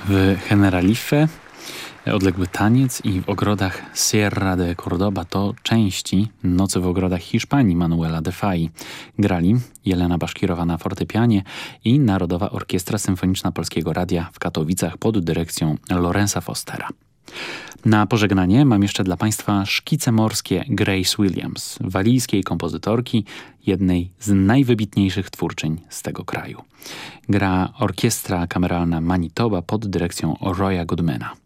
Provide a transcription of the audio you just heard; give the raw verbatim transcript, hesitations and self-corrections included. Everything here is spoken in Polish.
W Generalife odległy taniec i w ogrodach Sierra de Cordoba to części Nocy w ogrodach Hiszpanii Manuela de Fai. Grali Jelena Baszkirowa na fortepianie i Narodowa Orkiestra Symfoniczna Polskiego Radia w Katowicach pod dyrekcją Lorenza Fostera. Na pożegnanie mam jeszcze dla Państwa szkice morskie Grace Williams, walijskiej kompozytorki, jednej z najwybitniejszych twórczyń z tego kraju. Gra Orkiestra Kameralna Manitoba pod dyrekcją Roya Goodmana.